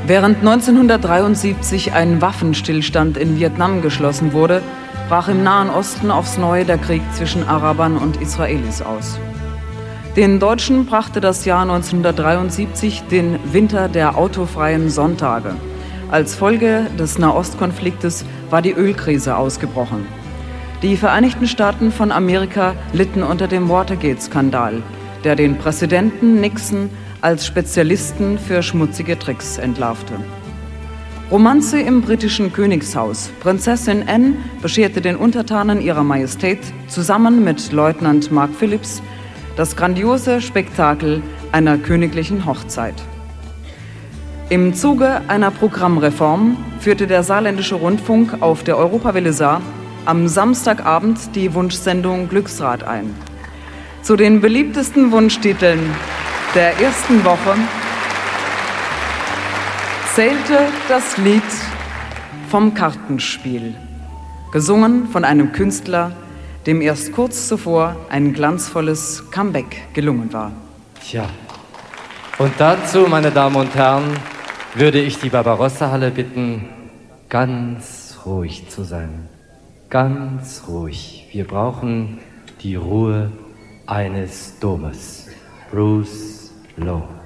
Während 1973 ein Waffenstillstand in Vietnam geschlossen wurde, brach im Nahen Osten aufs Neue der Krieg zwischen Arabern und Israelis aus. Den Deutschen brachte das Jahr 1973 den Winter der autofreien Sonntage. Als Folge des Nahostkonfliktes war die Ölkrise ausgebrochen. Die Vereinigten Staaten von Amerika litten unter dem Watergate-Skandal, der den Präsidenten Nixon als Spezialisten für schmutzige Tricks entlarvte. Romanze im britischen Königshaus. Prinzessin Anne bescherte den Untertanen ihrer Majestät zusammen mit Leutnant Mark Phillips das grandiose Spektakel einer königlichen Hochzeit. Im Zuge einer Programmreform führte der Saarländische Rundfunk auf der Europawelle Saar am Samstagabend die Wunschsendung Glücksrad ein. Zu den beliebtesten Wunschtiteln der ersten Woche zählte das Lied vom Kartenspiel, gesungen von einem Künstler, dem erst kurz zuvor ein glanzvolles Comeback gelungen war. Tja, und dazu, meine Damen und Herren, würde ich die Barbarossa-Halle bitten, ganz ruhig zu sein. Ganz ruhig. Wir brauchen die Ruhe eines Domes. Bruce Lowe.